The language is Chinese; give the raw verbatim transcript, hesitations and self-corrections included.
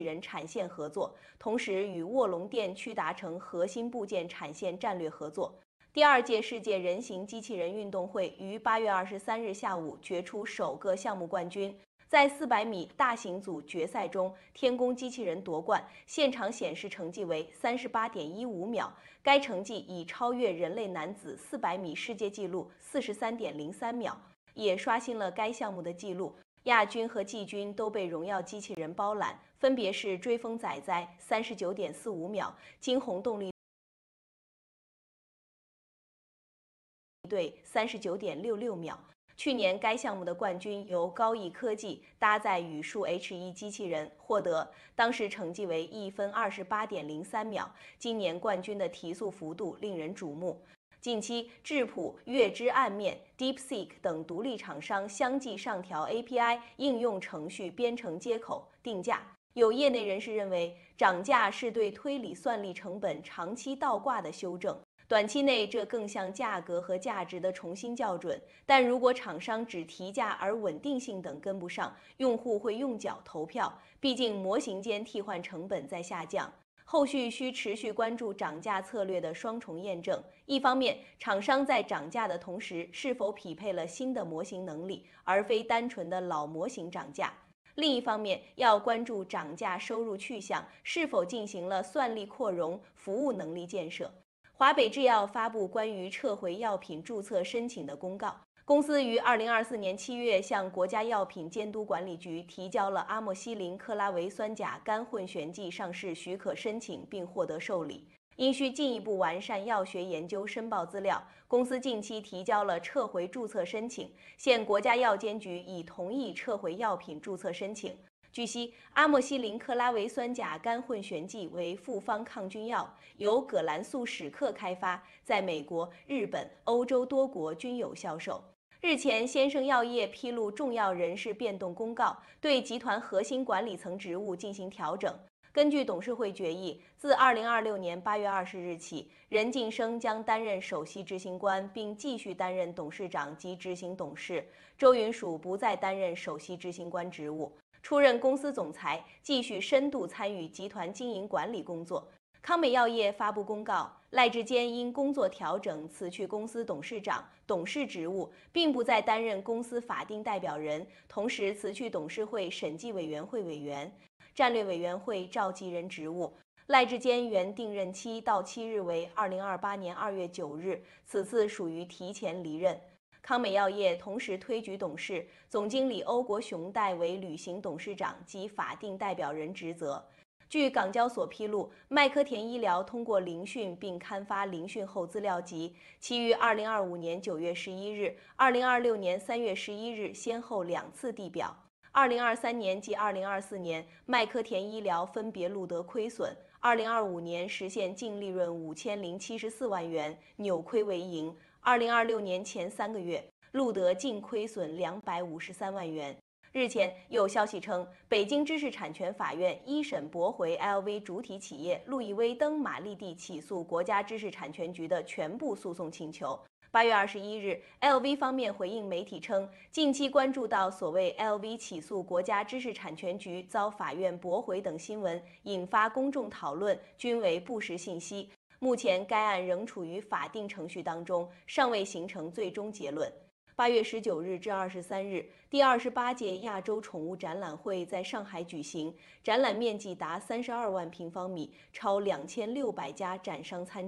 人产线合作，同时与卧龙电区达成核心部件产线战略合作。第二届世界人形机器人运动会于八月二十三日下午决出首个项目冠军。在四百米大型组决赛中，天宫机器人夺冠，现场显示成绩为三十八点一五秒，该成绩已超越人类男子四百米世界纪录四十三点零三秒，也刷新了该项目的纪录。亚军和季军都被荣耀机器人包揽，分别是追风仔仔三十九点四五秒，惊鸿动力队三十九点六六秒。去年该项目的冠军由高毅科技搭载宇树 H 一 机器人获得，当时成绩为一分二十八点零三秒。今年冠军的提速幅度令人瞩目。近期，智谱、月之暗面、DeepSeek 等独立厂商相继上调 A P I 应用程序编程接口定价。有业内人士认为，涨价是对推理算力成本长期倒挂的修正。短期内，这更像价格和价值的重新校准。但如果厂商只提价而稳定性等跟不上，用户会用脚投票。毕竟模型间替换成本在下降。后续需持续关注涨价策略的双重验证。一方面，厂商在涨价的同时是否匹配了新的模型能力，而非单纯的老模型涨价。另一方面，要关注涨价收入去向是否进行了算力扩容、服务能力建设。华北制药发布关于撤回药品注册申请的公告。公司于二零二四年七月向国家药品监督管理局提交了阿莫西林克拉维酸钾苷混悬剂上市许可申请，并获得受理。因需进一步完善药学研究申报资料，公司近期提交了撤回注册申请，现国家药监局已同意撤回药品注册申请。据悉，阿莫西林克拉维酸钾苷混悬剂为复方抗菌药，由葛兰素史克开发，在美国、日本、欧洲多国均有销售。日前，先生药业披露重要人事变动公告，对集团核心管理层职务进行调整。根据董事会决议，自二零二六年八月二十日起，任晋生将担任首席执行官，并继续担任董事长及执行董事；周云蜀不再担任首席执行官职务，出任公司总裁，继续深度参与集团经营管理工作。康美药业发布公告，赖志坚因工作调整辞去公司董事长、董事职务，并不再担任公司法定代表人，同时辞去董事会审计委员会委员、战略委员会召集人职务。赖志坚原定任期到期日为二零二八年二月九日，此次属于提前离任。康美药业同时推举董事、总经理欧国雄代为履行董事长及法定代表人职责。据港交所披露，麦科田医疗通过聆讯并刊发聆讯后资料集，其于二零二五年九月十一日、二零二六年三月十一日先后两次递表。二零二三年及二零二四年，麦科田医疗分别录得亏损。二零二五年实现净利润五千零七十四万元，扭亏为盈。二零二六年前三个月，录得净亏损两百五十三万元。日前有消息称，北京知识产权法院一审驳回 L V 主体企业路易威登玛丽蒂起诉国家知识产权局的全部诉讼请求。八月二十一日 ，L V 方面回应媒体称，近期关注到所谓 L V 起诉国家知识产权局遭法院驳回等新闻，引发公众讨论，均为不实信息。目前该案仍处于法定程序当中，尚未形成最终结论。八月十九日至二十三日，第二十八届亚洲宠物展览会在上海举行，展览面积达三十二万平方米，超两千六百家展商参